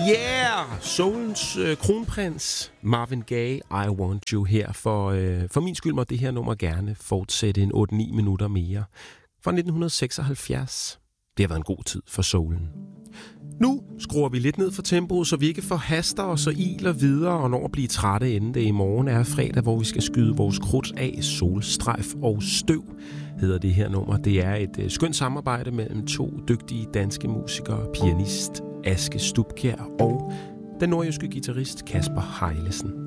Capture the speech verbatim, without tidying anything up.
Yeah! Soulens øh, kronprins Marvin Gaye, I Want You her. For, øh, for min skyld må det her nummer gerne fortsætte en otte ni minutter mere. Fra nitten seksoghalvfjerds. Det har været en god tid for soulen. Nu skruer vi lidt ned for tempoet, så vi ikke forhaster os og iler videre og når at blive trætte, inden det i morgen er fredag, hvor vi skal skyde vores krudt af. Solstrejf og støv hedder det her nummer. Det er et øh, skønt samarbejde mellem to dygtige danske musikere, pianist Aske Stubkjær og den nordjyske guitarist Kasper Heilesen.